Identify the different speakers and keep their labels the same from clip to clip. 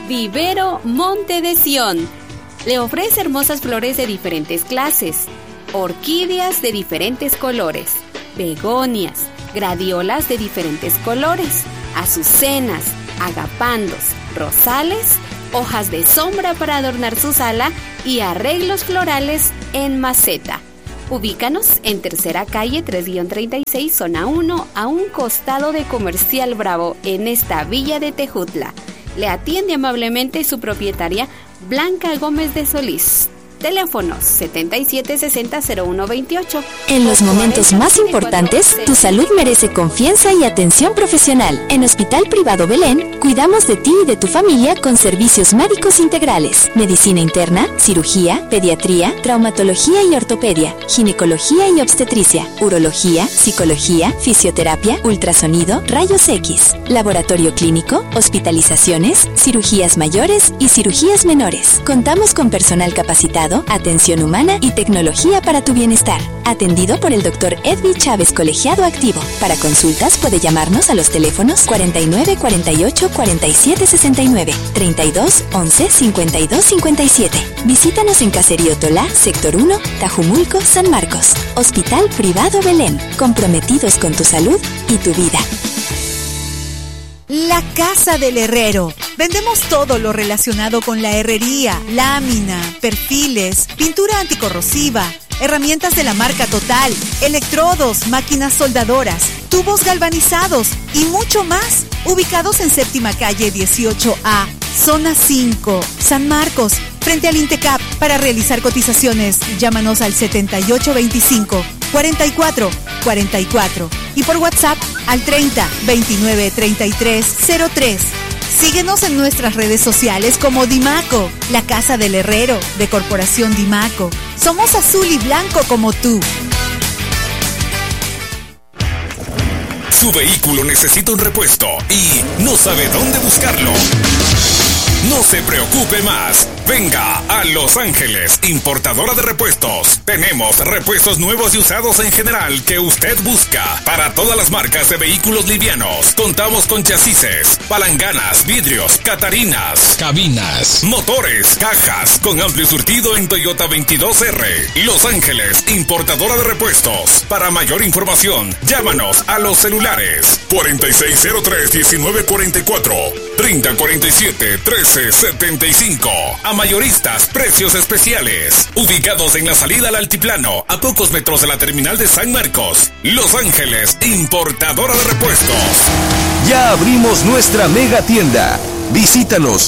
Speaker 1: Vivero Monte de Sión. Le ofrece hermosas flores de diferentes clases, orquídeas de diferentes colores, begonias, gladiolas de diferentes colores, azucenas, agapandos, rosales, hojas de sombra para adornar su sala y arreglos florales en maceta. Ubícanos en Tercera Calle 3-36, Zona 1, a un costado de Comercial Bravo, en esta villa de Tejutla. Le atiende amablemente su propietaria Blanca Gómez de Solís. Teléfonos 7760-0128.
Speaker 2: En los momentos más importantes, tu salud merece confianza y atención profesional. En Hospital Privado Belén, cuidamos de ti y de tu familia con servicios médicos integrales. Medicina interna, cirugía, pediatría, traumatología y ortopedia, ginecología y obstetricia, urología, psicología, fisioterapia, ultrasonido, rayos X, laboratorio clínico, hospitalizaciones, cirugías mayores y cirugías menores. Contamos con personal capacitado, atención humana y tecnología para tu bienestar. Atendido por el Dr. Edwin Chávez, colegiado activo. Para consultas puede llamarnos a los teléfonos 49 48 47 69, 32 11 52 57. Visítanos en Caserío Tolá, Sector 1, Tajumulco, San Marcos. Hospital Privado Belén, comprometidos con tu salud y tu vida.
Speaker 3: La Casa del Herrero. Vendemos todo lo relacionado con la herrería, lámina, perfiles, pintura anticorrosiva, herramientas de la marca Total, electrodos, máquinas soldadoras, tubos galvanizados y mucho más. Ubicados en Séptima Calle 18A, Zona 5, San Marcos, frente al Intecap. Para realizar cotizaciones, llámanos al 7825-4444 y por WhatsApp al 30 29 33 03. Síguenos en nuestras redes sociales como Dimaco, la Casa del Herrero de Corporación Dimaco. Somos azul y blanco como tú.
Speaker 4: Su vehículo necesita un repuesto y no sabe dónde buscarlo. No se preocupe más. Venga a Los Ángeles, importadora de repuestos. Tenemos repuestos nuevos y usados en general que usted busca para todas las marcas de vehículos livianos. Contamos con chasis, palanganas, vidrios, catarinas,
Speaker 5: cabinas,
Speaker 4: motores, cajas, con amplio surtido en Toyota 22R. Los Ángeles, importadora de repuestos. Para mayor información, llámanos a los celulares 4603-1944, 3047-1375. A mayoristas, precios especiales. Ubicados en la salida al altiplano, a pocos metros de la terminal de San Marcos. Los Ángeles, importadora de repuestos.
Speaker 6: Ya abrimos nuestra mega tienda. Visítanos.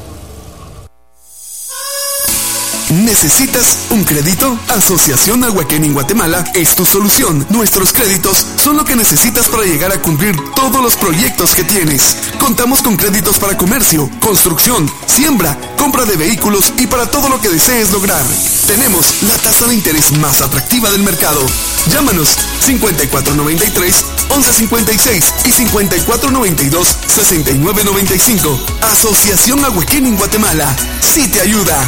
Speaker 6: ¿Necesitas un crédito? Asociación Ahuequén en Guatemala es tu solución. Nuestros créditos son lo que necesitas para llegar a cumplir todos los proyectos que tienes. Contamos con créditos para comercio, construcción, siembra, compra de vehículos y para todo lo que desees lograr. Tenemos la tasa de interés más atractiva del mercado. Llámanos 5493-1156 y 5492-6995. Asociación Ahuequén en Guatemala. Sí te ayuda.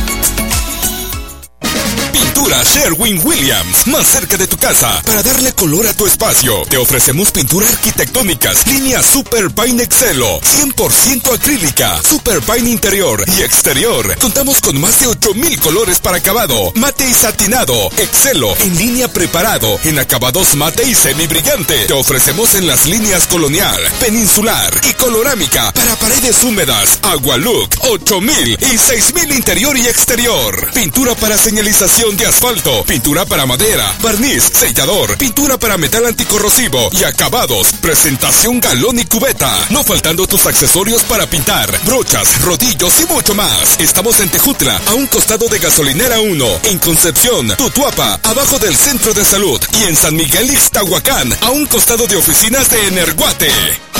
Speaker 4: Pintura Sherwin-Williams, más cerca de tu casa, para darle color a tu espacio. Te ofrecemos pintura arquitectónicas, línea Super Pine Excelo, 100% acrílica, Super Pine interior y exterior. Contamos con más de 8,000 colores para acabado, mate y satinado, Excelo, en línea preparado, en acabados mate y semibrillante. Te ofrecemos en las líneas colonial, peninsular y colorámica, para paredes húmedas, Agualook, 8,000 y 6,000 interior y exterior. Pintura para señalización de asfalto, pintura para madera, barniz, sellador, pintura para metal anticorrosivo y acabados, presentación galón y cubeta. No faltando tus accesorios para pintar, brochas, rodillos y mucho más. Estamos en Tejutla, a un costado de Gasolinera 1, en Concepción, Tutuapa, abajo del Centro de Salud, y en San Miguel Ixtahuacán, a un costado de oficinas de Energuate.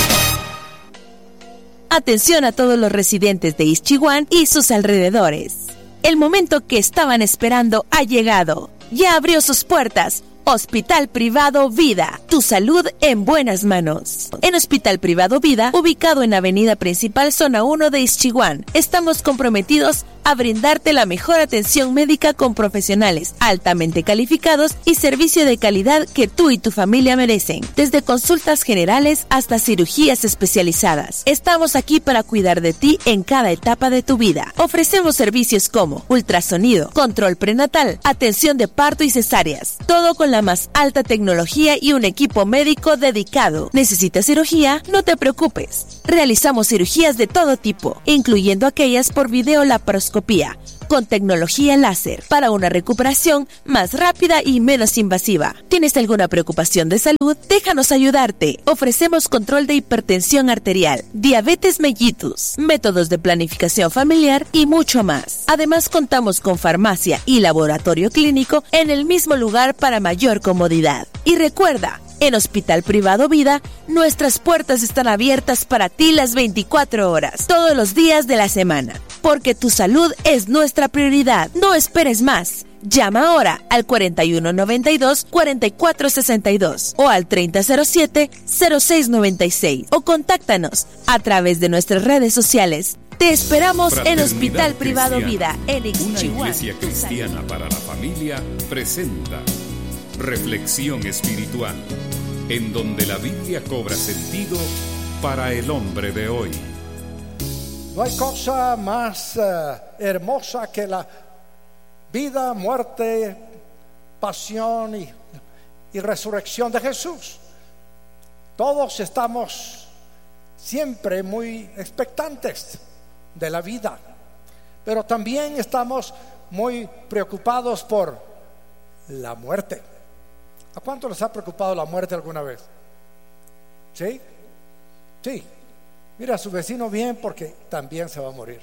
Speaker 7: Atención a todos los residentes de Ixchihuán y sus alrededores. El momento que estaban esperando ha llegado. Ya abrió sus puertas. Hospital Privado Vida, tu salud en buenas manos. En Hospital Privado Vida, ubicado en Avenida Principal, Zona 1 de Ixchihuán, estamos comprometidos a brindarte la mejor atención médica con profesionales altamente calificados y servicio de calidad que tú y tu familia merecen. Desde consultas generales hasta cirugías especializadas. Estamos aquí para cuidar de ti en cada etapa de tu vida. Ofrecemos servicios como ultrasonido, control prenatal, atención de parto y cesáreas. Todo con la más alta tecnología y un equipo médico dedicado. ¿Necesitas cirugía? No te preocupes. Realizamos cirugías de todo tipo, incluyendo aquellas por videolaparoscopía, con tecnología láser, para una recuperación más rápida y menos invasiva. ¿Tienes alguna preocupación de salud? Déjanos ayudarte. Ofrecemos control de hipertensión arterial, diabetes mellitus, métodos de planificación familiar y mucho más. Además, contamos con farmacia y laboratorio clínico en el mismo lugar para mayor comodidad. Y recuerda, en Hospital Privado Vida, nuestras puertas están abiertas para ti las 24 horas, todos los días de la semana, porque tu salud es nuestra prioridad. No esperes más. Llama ahora al 4192-4462 o al 3007-0696 o contáctanos a través de nuestras redes sociales. Te esperamos en Hospital Privado Vida, en Ixchihuán.
Speaker 4: Una iglesia cristiana para la familia presenta Reflexión Espiritual, en donde la Biblia cobra sentido para el hombre de hoy.
Speaker 5: No hay cosa más hermosa que la vida, muerte, pasión y resurrección de Jesús. Todos estamos siempre muy expectantes de la vida, pero también estamos muy preocupados por la muerte. ¿A cuánto les ha preocupado la muerte alguna vez? ¿Sí? Sí. Mira a su vecino bien, porque también se va a morir.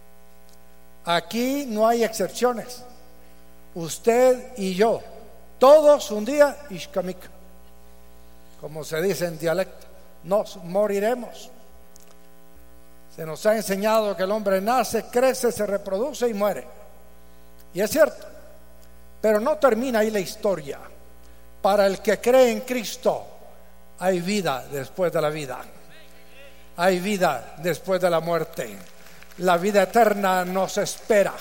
Speaker 5: Aquí no hay excepciones. Usted y yo, todos un día, ishkamik, como se dice en dialecto, nos moriremos. Se nos ha enseñado que el hombre nace, crece, se reproduce y muere. Y es cierto, pero no termina ahí la historia. Para el que cree en Cristo, hay vida después de la vida. Hay vida después de la muerte. La vida eterna nos espera.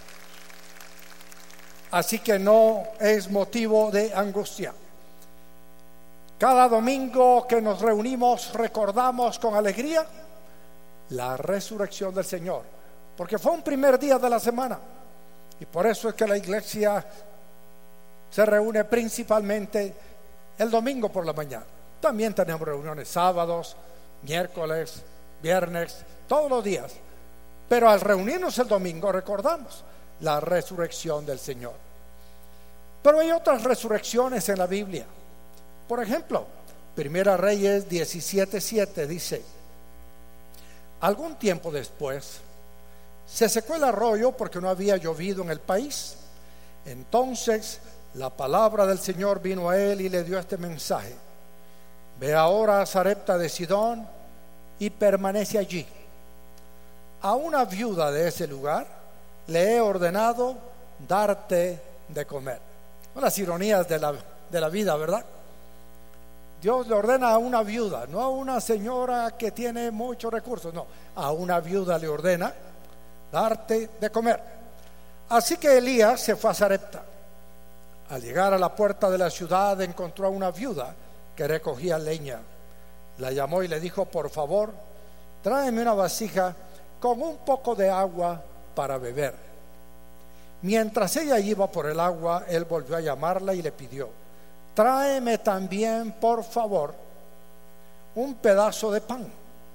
Speaker 5: Así que no es motivo de angustia. Cada domingo que nos reunimos recordamos con alegría la resurrección del Señor, porque fue un primer día de la semana, y por eso es que la iglesia se reúne principalmente el domingo por la mañana. También tenemos reuniones sábados, miércoles, viernes, todos los días, pero al reunirnos el domingo recordamos la resurrección del Señor. Pero hay otras resurrecciones en la Biblia. Por ejemplo, Primera Reyes 17:7 dice: algún tiempo después se secó el arroyo porque no había llovido en el país. Entonces la palabra del Señor vino a él y le dio este mensaje: ve ahora a Sarepta de Sidón y permanece allí. A una viuda de ese lugar le he ordenado darte de comer. Las ironías de la vida, ¿verdad? Dios le ordena a una viuda, no a una señora que tiene muchos recursos, no, a una viuda le ordena darte de comer. Así que Elías se fue a Sarepta. Al llegar a la puerta de la ciudad encontró a una viuda que recogía leña. La llamó y le dijo: por favor, tráeme una vasija con un poco de agua para beber. Mientras ella iba por el agua, él volvió a llamarla y le pidió: tráeme también, por favor, un pedazo de pan.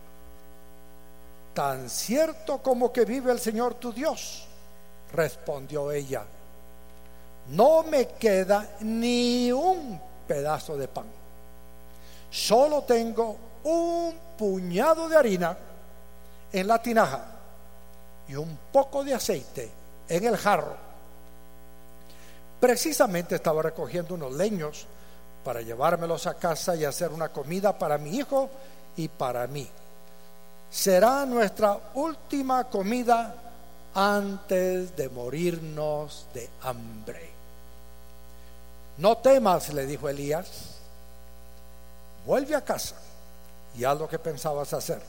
Speaker 5: Tan cierto como que vive el Señor tu Dios, respondió ella, no me queda ni un pedazo de pan. Solo tengo un puñado de harina en la tinaja y un poco de aceite en el jarro. Precisamente estaba recogiendo unos leños para llevármelos a casa y hacer una comida para mi hijo y para mí. Será nuestra última comida antes de morirnos de hambre. No temas, le dijo Elías, vuelve a casa y haz lo que pensabas hacer.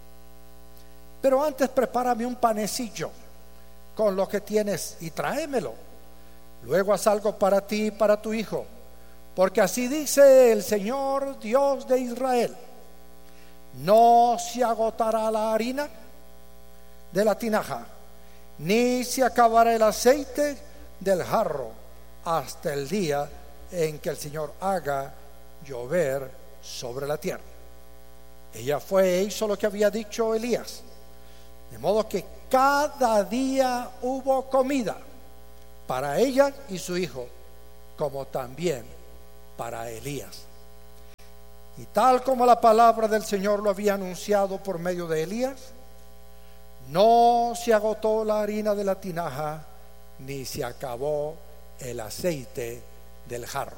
Speaker 5: Pero antes prepárame un panecillo con lo que tienes y tráemelo. Luego haz algo para ti y para tu hijo, porque así dice el Señor Dios de Israel: no se agotará la harina de la tinaja, ni se acabará el aceite del jarro, hasta el día en que el Señor haga llover sobre la tierra. Ella fue e hizo lo que había dicho Elías, de modo que cada día hubo comida para ella y su hijo, como también para Elías. Y tal como la palabra del Señor lo había anunciado por medio de Elías, no se agotó la harina de la tinaja, ni se acabó el aceite del jarro.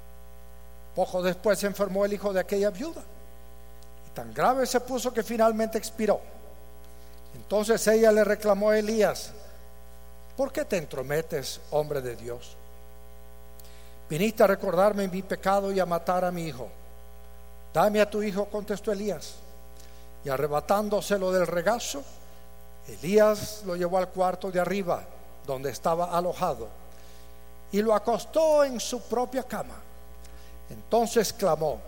Speaker 5: Poco después se enfermó el hijo de aquella viuda, y tan grave se puso que finalmente expiró. Entonces ella le reclamó a Elías: ¿por qué te entrometes, hombre de Dios? Viniste a recordarme mi pecado y a matar a mi hijo. Dame a tu hijo, contestó Elías. Y arrebatándoselo del regazo, Elías lo llevó al cuarto de arriba, donde estaba alojado, y lo acostó en su propia cama. Entonces clamó: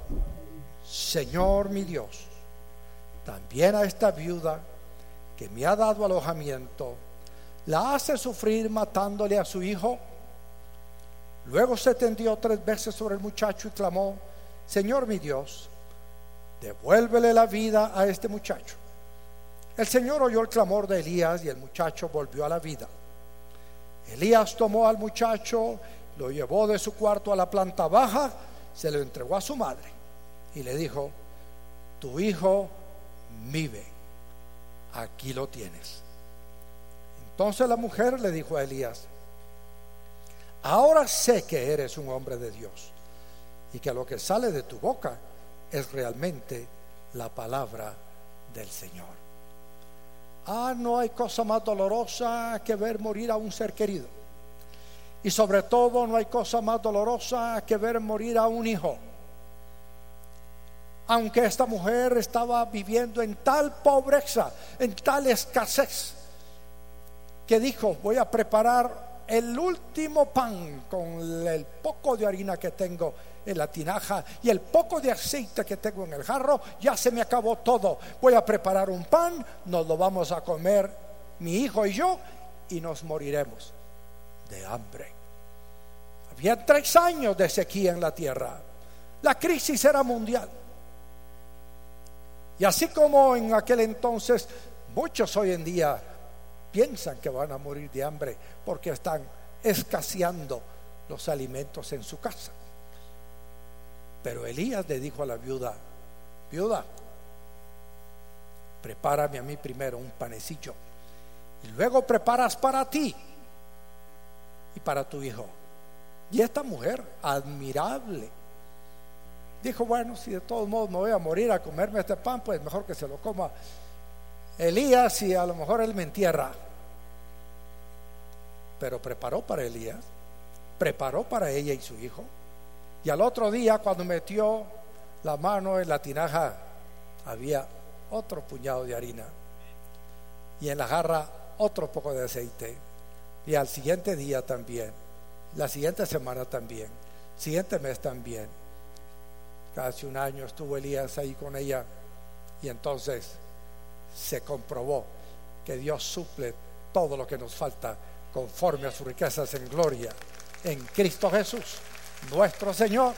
Speaker 5: Señor mi Dios, también a esta viuda que me ha dado alojamiento, ¿la hace sufrir matándole a su hijo? Luego se tendió 3 veces sobre el muchacho y clamó: Señor mi Dios, devuélvele la vida a este muchacho. El Señor oyó el clamor de Elías y el muchacho volvió a la vida. Elías tomó al muchacho, lo llevó de su cuarto a la planta baja, se lo entregó a su madre y le dijo: tu hijo vive, aquí lo tienes. Entonces la mujer le dijo a Elías: ahora sé que eres un hombre de Dios y que lo que sale de tu boca es realmente la palabra del Señor. No hay cosa más dolorosa que ver morir a un ser querido, y sobre todo no hay cosa más dolorosa que ver morir a un hijo. Aunque esta mujer estaba viviendo en tal pobreza, en tal escasez, que dijo: voy a preparar el último pan con el poco de harina que tengo en la tinaja y el poco de aceite que tengo en el jarro, ya se me acabó todo. Voy a preparar un pan, nos lo vamos a comer mi hijo y yo, y nos moriremos de hambre. Había 3 años de sequía en la tierra. La crisis era mundial. Y así como en aquel entonces, muchos hoy en día piensan que van a morir de hambre porque están escaseando los alimentos en su casa. Pero Elías le dijo a la viuda: viuda, prepárame a mí primero un panecillo y luego preparas para ti y para tu hijo. Y esta mujer, admirable, dijo: bueno, si de todos modos me voy a morir a comerme este pan, pues mejor que se lo coma Elías y a lo mejor él me entierra. Pero preparó para Elías, preparó para ella y su hijo. Y al otro día, cuando metió la mano en la tinaja, había otro puñado de harina, y en la jarra otro poco de aceite. Y al siguiente día también, la siguiente semana también, siguiente mes también. Casi 1 año estuvo Elías ahí con ella, y entonces se comprobó que Dios suple todo lo que nos falta conforme a sus riquezas en gloria en Cristo Jesús nuestro Señor.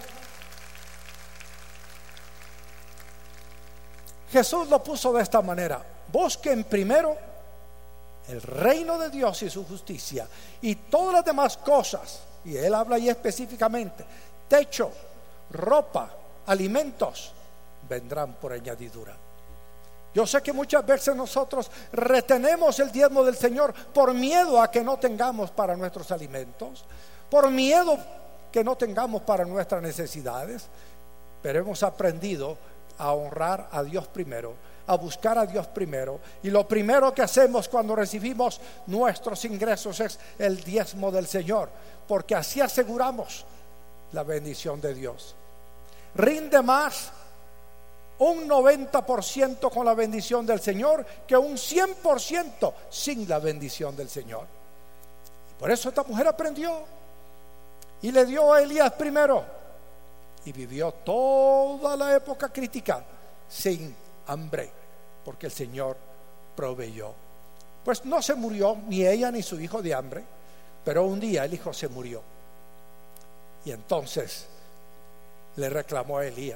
Speaker 5: Jesús lo puso de esta manera: busquen primero el reino de Dios y su justicia, y todas las demás cosas, y él habla ahí específicamente: techo, ropa, alimentos, vendrán por añadidura. Yo sé que muchas veces nosotros retenemos el diezmo del Señor por miedo a que no tengamos para nuestros alimentos, por miedo que no tengamos para nuestras necesidades, pero hemos aprendido a honrar a Dios primero, a buscar a Dios primero, y lo primero que hacemos cuando recibimos nuestros ingresos es el diezmo del Señor, porque así aseguramos la bendición de Dios. Rinde más un 90% con la bendición del Señor que un 100% sin la bendición del Señor. Por eso esta mujer aprendió y le dio a Elías primero y vivió toda la época crítica sin hambre, porque el Señor proveyó. Pues no se murió ni ella ni su hijo de hambre, pero un día el hijo se murió y entonces le reclamó a Elías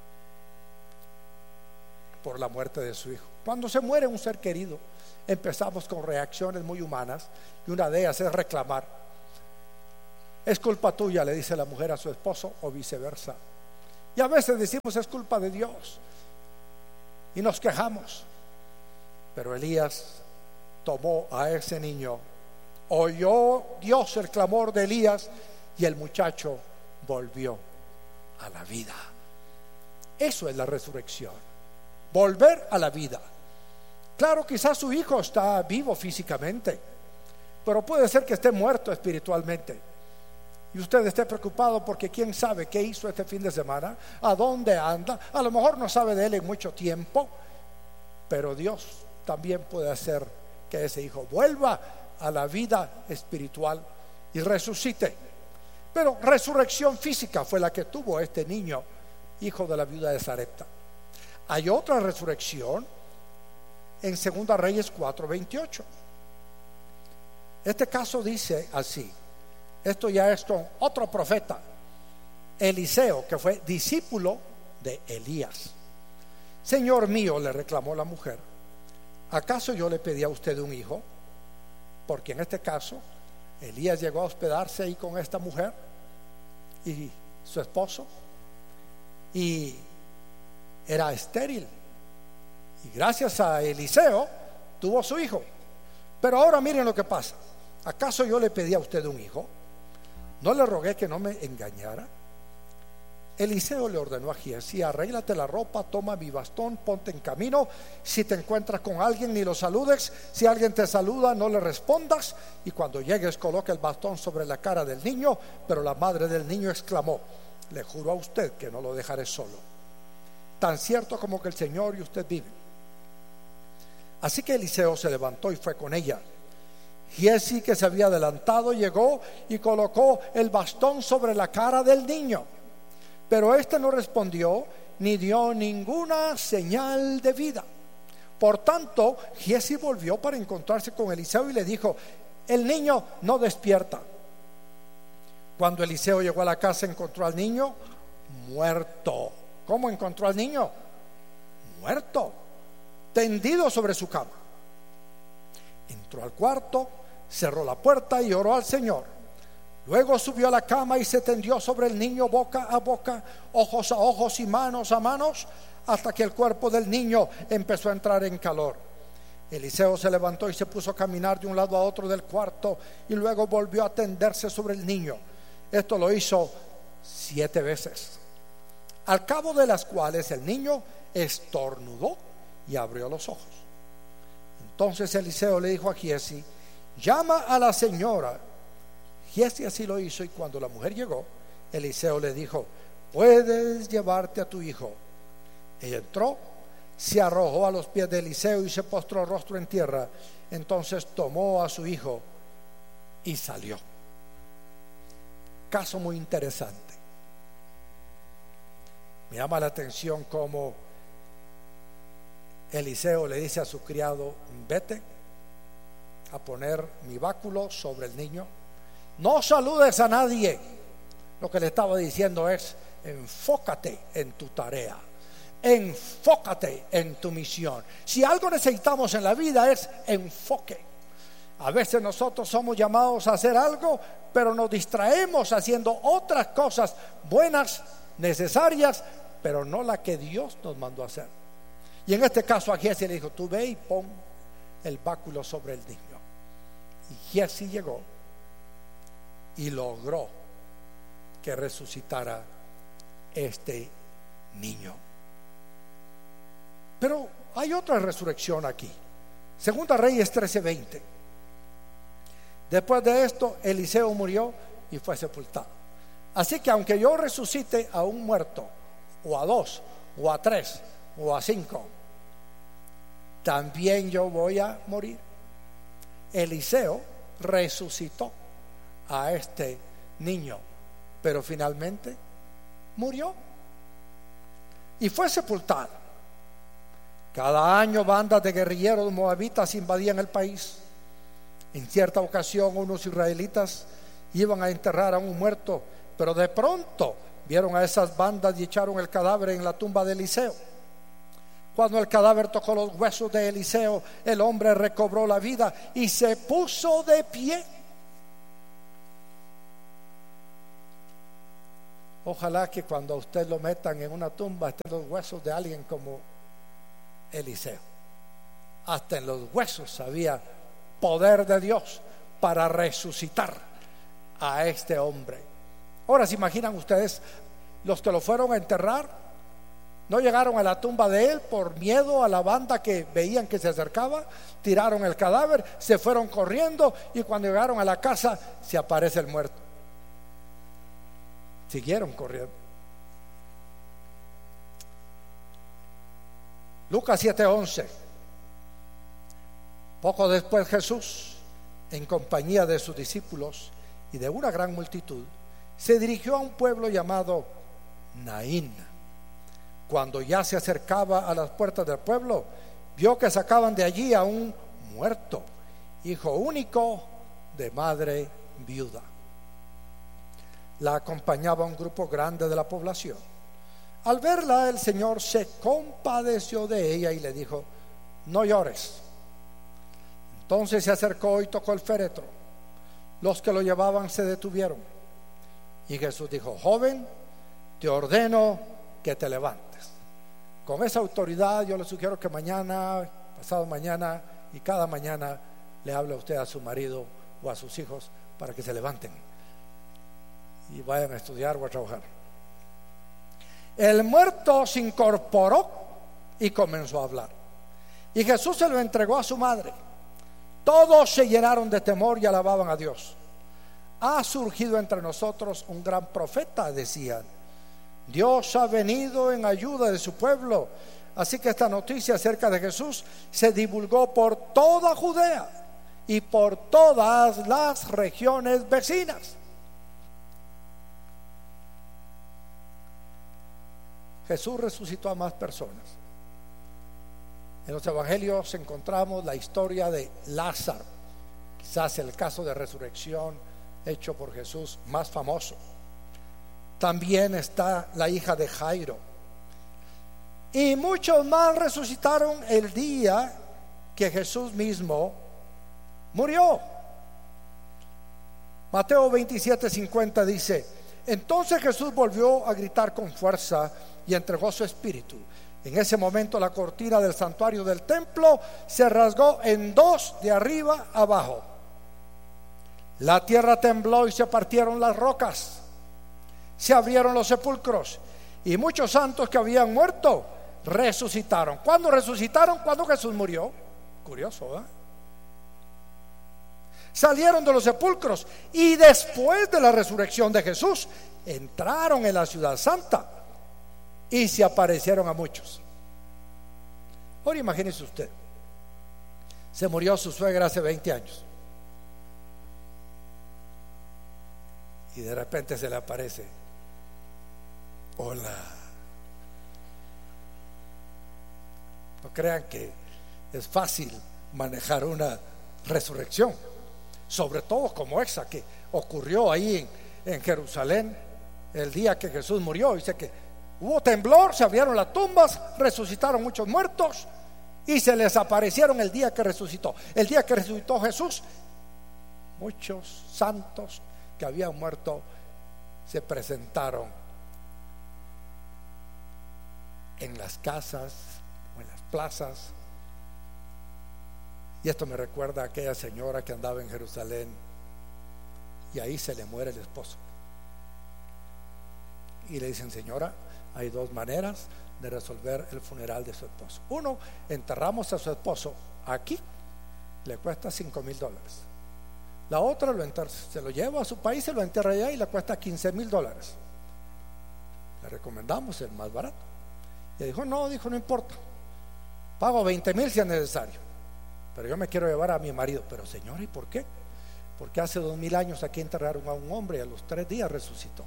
Speaker 5: por la muerte de su hijo. Cuando se muere un ser querido, empezamos con reacciones muy humanas y una de ellas es reclamar. Es culpa tuya, le dice la mujer a su esposo, o viceversa. Y a veces decimos es culpa de Dios y nos quejamos. Pero Elías tomó a ese niño, oyó Dios el clamor de Elías y el muchacho volvió a la vida. Eso es la resurrección, volver a la vida. Claro, quizás su hijo está vivo físicamente, pero puede ser que esté muerto espiritualmente. Y usted esté preocupado porque quién sabe qué hizo este fin de semana, a dónde anda. A lo mejor no sabe de él en mucho tiempo, pero Dios también puede hacer que ese hijo vuelva a la vida espiritual y resucite. Pero resurrección física fue la que tuvo este niño, hijo de la viuda de Sarepta. Hay otra resurrección en 2 Reyes 4:28. Este caso dice así. Esto ya es con otro profeta, Eliseo, que fue discípulo de Elías. Señor mío, le reclamó la mujer, ¿acaso yo le pedí a usted un hijo? Porque en este caso Elías llegó a hospedarse ahí con esta mujer y su esposo, y era estéril, y gracias a Eliseo tuvo su hijo. Pero ahora miren lo que pasa. ¿Acaso yo le pedí a usted un hijo? ¿No le rogué que no me engañara? Eliseo le ordenó a Giesi: arréglate la ropa, toma mi bastón, ponte en camino. Si te encuentras con alguien, ni lo saludes. Si alguien te saluda, no le respondas. Y cuando llegues, coloca el bastón sobre la cara del niño. Pero la madre del niño exclamó: le juro a usted que no lo dejaré solo, tan cierto como que el Señor y usted viven. Así que Eliseo se levantó y fue con ella. Giesi, que se había adelantado, llegó y colocó el bastón sobre la cara del niño. Pero éste no respondió ni dio ninguna señal de vida. Por tanto, Giesi volvió para encontrarse con Eliseo y le dijo: el niño no despierta. Cuando Eliseo llegó a la casa, encontró al niño muerto. ¿Cómo encontró al niño? Muerto, tendido sobre su cama. Entró al cuarto, cerró la puerta y oró al Señor. Luego subió a la cama y se tendió sobre el niño boca a boca, ojos a ojos y manos a manos, hasta que el cuerpo del niño empezó a entrar en calor. Eliseo se levantó y se puso a caminar de un lado a otro del cuarto, y luego volvió a tenderse sobre el niño. Esto lo hizo 7 veces, al cabo de las cuales el niño estornudó y abrió los ojos. Entonces Eliseo le dijo a Giesi: llama a la señora. Giesi así lo hizo, y cuando la mujer llegó, Eliseo le dijo: puedes llevarte a tu hijo. Ella entró, se arrojó a los pies de Eliseo y se postró rostro en tierra. Entonces tomó a su hijo y salió. Caso muy interesante. Me llama la atención cómo Eliseo le dice a su criado: vete a poner mi báculo sobre el niño, no saludes a nadie. Lo que le estaba diciendo es: enfócate en tu tarea, enfócate en tu misión. Si algo necesitamos en la vida es enfoque. A veces nosotros somos llamados a hacer algo, pero nos distraemos haciendo otras cosas buenas, necesarias, pero no la que Dios nos mandó a hacer. Y en este caso a Giesi le dijo: tú ve y pon el báculo sobre el niño. Y Giesi llegó y logró que resucitara este niño. Pero hay otra resurrección aquí. 2 Reyes 13:20. Después de esto, Eliseo murió y fue sepultado. Así que aunque yo resucite a un muerto, o a 2, o a 3, o a 5, también yo voy a morir. Eliseo resucitó a este niño, pero finalmente murió y fue sepultado. Cada año bandas de guerrilleros moabitas invadían el país. En cierta ocasión unos israelitas iban a enterrar a un muerto, pero de pronto vieron a esas bandas y echaron el cadáver en la tumba de Eliseo. Cuando el cadáver tocó los huesos de Eliseo, el hombre recobró la vida y se puso de pie. Ojalá que cuando a usted lo metan en una tumba estén los huesos de alguien como Eliseo. Hasta en los huesos había poder de Dios para resucitar a este hombre. Ahora, ¿se imaginan ustedes los que lo fueron a enterrar? No llegaron a la tumba de él por miedo a la banda que veían que se acercaba, tiraron el cadáver, se fueron corriendo y cuando llegaron a la casa se aparece el muerto. Siguieron corriendo. Lucas 7:11. Poco después Jesús, en compañía de sus discípulos y de una gran multitud, se dirigió a un pueblo llamado Naín. Cuando ya se acercaba a las puertas del pueblo, vio que sacaban de allí a un muerto, hijo único de madre viuda. La acompañaba un grupo grande de la población. Al verla, el Señor se compadeció de ella y le dijo: no llores. Entonces se acercó y tocó el féretro. Los que lo llevaban se detuvieron. Y Jesús dijo: joven, te ordeno que te levantes. Con esa autoridad yo le sugiero que mañana, pasado mañana y cada mañana le hable a usted a su marido o a sus hijos para que se levanten y vayan a estudiar o a trabajar. El muerto se incorporó y comenzó a hablar. Y Jesús se lo entregó a su madre. Todos se llenaron de temor y alababan a Dios. Ha surgido entre nosotros un gran profeta, decían. Dios ha venido en ayuda de su pueblo. Así que esta noticia acerca de Jesús se divulgó por toda Judea y por todas las regiones vecinas. Jesús resucitó a más personas. En los evangelios encontramos la historia de Lázaro, quizás el caso de resurrección hecho por Jesús más famoso. También está la hija de Jairo. Y muchos más resucitaron el día que Jesús mismo murió. Mateo 27:50 dice: entonces Jesús volvió a gritar con fuerza y entregó su espíritu. En ese momento la cortina del santuario del templo se rasgó en dos de arriba abajo. La tierra tembló y se partieron las rocas. Se abrieron los sepulcros y muchos santos que habían muerto resucitaron. ¿Cuándo resucitaron? Cuando Jesús murió. Curioso, ¿verdad? Salieron de los sepulcros y después de la resurrección de Jesús entraron en la ciudad santa y se aparecieron a muchos. Ahora imagínese usted, se murió su suegra hace 20 años y de repente se le aparece: hola. No crean que es fácil manejar una resurrección, sobre todo como esa que ocurrió ahí en Jerusalén el día que Jesús murió. Dice que hubo temblor, se abrieron las tumbas, resucitaron muchos muertos y se les aparecieron el día que resucitó. El día que resucitó Jesús, muchos santos que habían muerto se presentaron en las casas o en las plazas. Y esto me recuerda a aquella señora que andaba en Jerusalén y ahí se le muere el esposo. Y le dicen: señora, hay dos maneras de resolver el funeral de su esposo. Uno, enterramos a su esposo aquí, le cuesta $5,000. La otra se lo lleva a su país, se lo entierra allá y le cuesta $15,000. Le recomendamos el más barato. Y dijo, no importa, pago 20,000 si es necesario, pero yo me quiero llevar a mi marido. Pero señora, ¿y por qué? Porque hace 2,000 años aquí enterraron a un hombre y a los 3 días resucitó.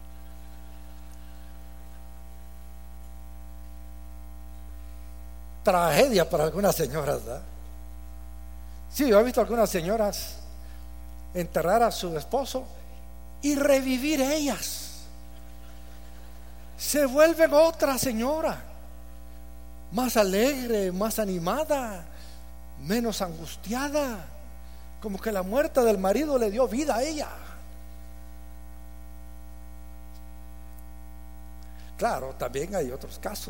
Speaker 5: Tragedia para algunas señoras, ¿verdad? Sí, yo he visto algunas señoras enterrar a su esposo y revivir ellas. Se vuelven otra señora, más alegre, más animada, menos angustiada, como que la muerte del marido le dio vida a ella. Claro, también hay otros casos